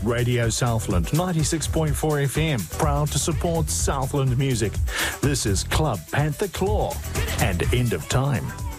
Radio Southland 96.4 FM, proud to support Southland music. This is Club Panther Claw and End of Time.